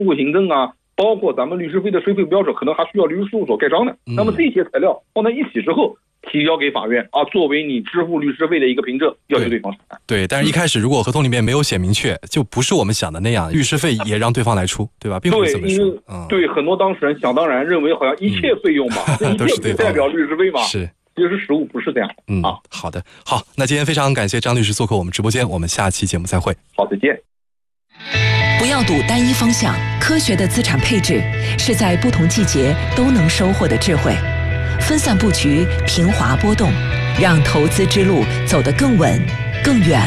户型证啊，包括咱们律师费的收费标准，可能还需要律师事务所盖章的。那么这些材料放在一起之后，提交给法院啊，作为你支付律师费的一个凭证，要求对方承担。 对，但是一开始如果合同里面没有写明确，就不是我们想的那样，律师费也让对方来出，对吧？并不是这么说。 对，很多当事人想当然认为好像一切费用嘛，这一切不代表律师费嘛。 是。 其实实务不是这样。 好的，好，那今天非常感谢张律师做客我们直播间，我们下期节目再会。 好，再见。 不要赌单一方向，科学的资产配置是在不同季节都能收获的智慧。分散布局，平滑波动，让投资之路走得更稳、更远。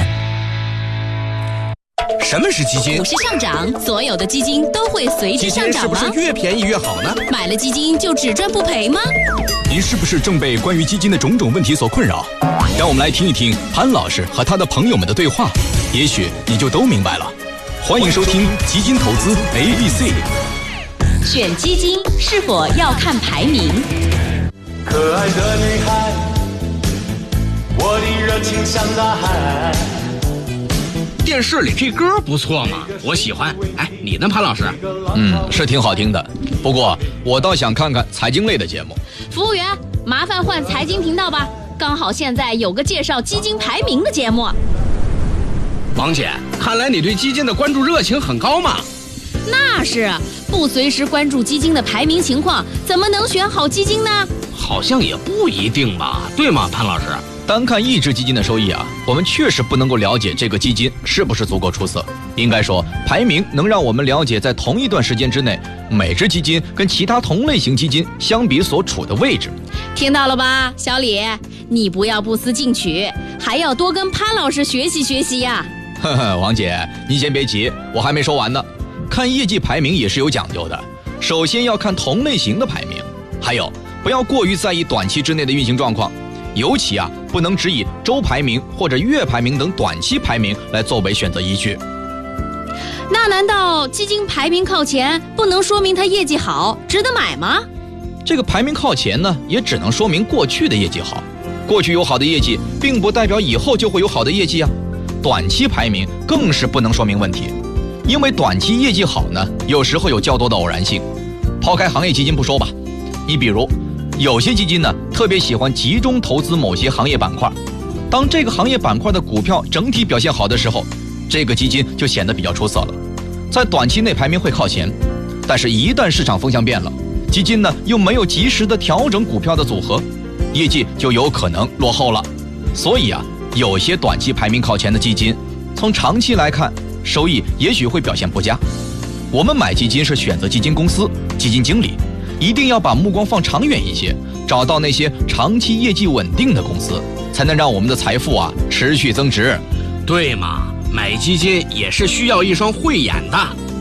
什么是基金？ 股市上涨，所有的基金都会随之上涨吗？ 基金是不是越便宜越好呢？ 买了基金就只赚不赔吗？ 您是不是正被关于基金的种种问题所困扰？让我们来听一听潘老师和他的朋友们的对话，也许你就都明白了。欢迎收听基金投资 ABC。 选基金是否要看排名？ 可爱的女孩，我的热情像大海。 电视里这歌不错嘛，我喜欢。哎，你呢，潘老师？ 是挺好听的，不过我倒想看看财经类的节目。 服务员，麻烦换财经频道吧，刚好现在有个介绍基金排名的节目。 王姐，看来你对基金的关注热情很高嘛。 那是，不随时关注基金的排名情况，怎么能选好基金呢？ 好像也不一定吧，对吗，潘老师？ 单看一只基金的收益啊，我们确实不能够了解这个基金是不是足够出色。应该说，排名能让我们了解在同一段时间之内，每只基金跟其他同类型基金相比所处的位置。 听到了吧，小李，你不要不思进取，还要多跟潘老师学习学习呀。 呵呵，王姐，您先别急，我还没说完呢。看业绩排名也是有讲究的，首先要看同类型的排名，还有不要过于在意短期之内的运行状况。尤其不能只以周排名或者月排名等短期排名来作为选择依据。 那难道基金排名靠前不能说明它业绩好，值得买吗？ 这个排名靠前呢，也只能说明过去的业绩好。过去有好的业绩，并不代表以后就会有好的业绩啊。短期排名更是不能说明问题，因为短期业绩好呢，有时候有较多的偶然性。抛开行业基金不说吧，你比如有些基金呢，特别喜欢集中投资某些行业板块。当这个行业板块的股票整体表现好的时候，这个基金就显得比较出色了，在短期内排名会靠前。但是一旦市场风向变了，基金呢又没有及时的调整股票的组合，业绩就有可能落后了。所以有些短期排名靠前的基金，从长期来看，收益也许会表现不佳。我们买基金是选择基金公司、基金经理，一定要把目光放长远一些，找到那些长期业绩稳定的公司，才能让我们的财富持续增值。 对嘛，买基金也是需要一双慧眼的。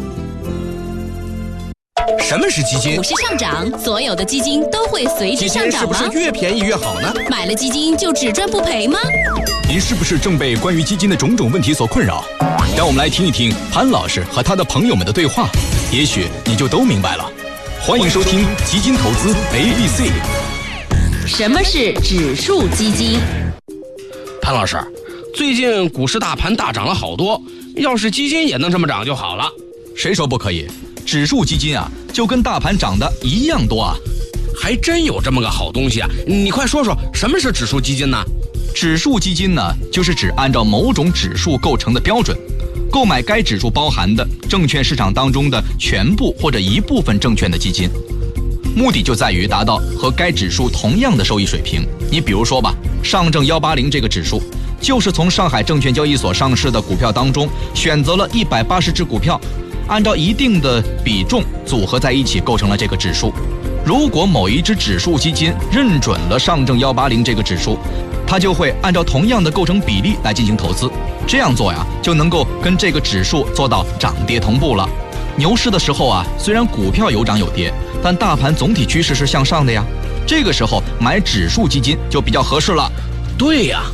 什么是基金？ 股市上涨，所有的基金都会随之上涨吗？ 基金是不是越便宜越好呢？ 买了基金就只赚不赔吗？ 您是不是正被关于基金的种种问题所困扰？让我们来听一听潘老师和他的朋友们的对话，也许你就都明白了。欢迎收听基金投资 ABC。 什么是指数基金？ 潘老师，最近股市大盘大涨了好多，要是基金也能这么涨就好了。 谁说不可以？指数基金就跟大盘涨的一样多啊。 还真有这么个好东西你快说说什么是指数基金呢？ 指数基金呢，就是指按照某种指数构成的标准，购买该指数包含的证券市场当中的全部或者一部分证券的基金，目的就在于达到和该指数同样的收益水平。你比如说吧，上证180这个指数，就是从上海证券交易所上市的股票当中选择了180只股票，按照一定的比重组合在一起构成了这个指数。如果某一只指数基金认准了上证180这个指数，它就会按照同样的构成比例来进行投资，这样做就能够跟这个指数做到涨跌同步了。牛市的时候虽然股票有涨有跌，但大盘总体趋势是向上的呀。这个时候买指数基金就比较合适了。 对呀，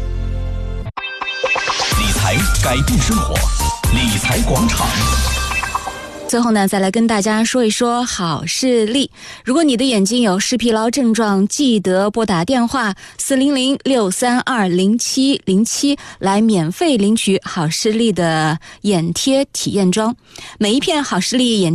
理财改变生活，理财广场。 最后呢，再来跟大家说一说好视力。如果你的眼睛有视疲劳症状，记得拨打电话400-632-0707来免费领取好视力的眼贴体验装。每一片好视力眼